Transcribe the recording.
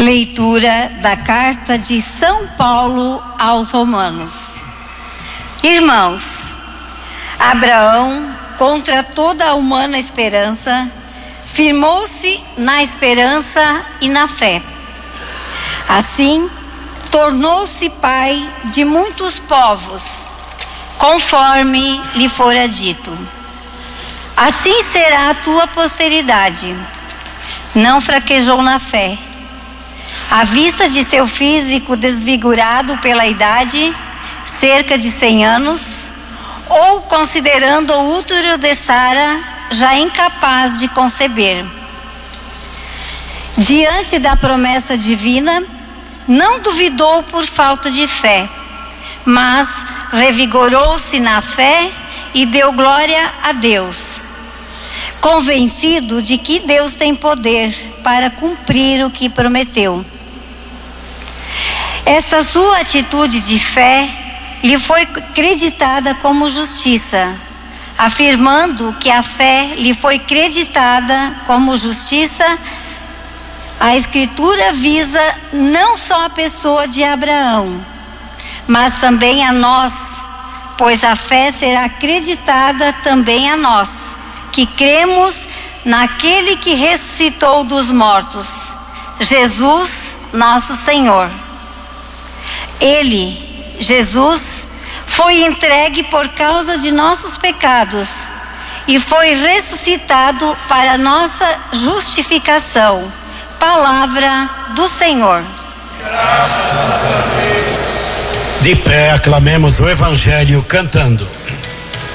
Leitura da carta de São Paulo aos Romanos. Irmãos, Abraão, contra toda a humana esperança, firmou-se na esperança e na fé. Assim, tornou-se pai de muitos povos, conforme lhe fora dito: assim será a tua posteridade. Não fraquejou na fé. À vista de seu físico desfigurado pela idade, cerca de 100 anos, ou considerando o útero de Sara já incapaz de conceber. Diante da promessa divina, não duvidou por falta de fé, mas revigorou-se na fé e deu glória a Deus, convencido de que Deus tem poder para cumprir o que prometeu. Esta sua atitude de fé lhe foi creditada como justiça, afirmando que a fé lhe foi creditada como justiça. A Escritura visa não só a pessoa de Abraão, mas também a nós, pois a fé será acreditada também a nós, que cremos naquele que ressuscitou dos mortos, Jesus, nosso Senhor. Ele, Jesus, foi entregue por causa de nossos pecados e foi ressuscitado para nossa justificação. Palavra do Senhor. Graças a Deus. De pé, aclamemos o Evangelho cantando.